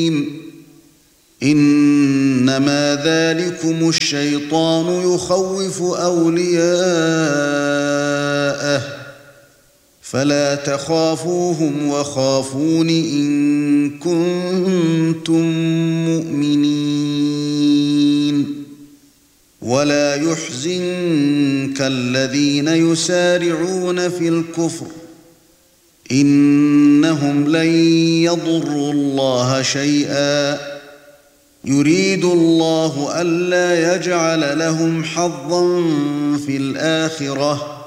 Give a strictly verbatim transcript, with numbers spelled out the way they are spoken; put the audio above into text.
إنما ذلكم الشيطان يخوف أولياءه فلا تخافوهم وخافون إن كنتم مؤمنين ولا يحزنك الذين يسارعون في الكفر إنهم لن يضروا الله شيئا يريد الله ألا يجعل لهم حظا في الآخرة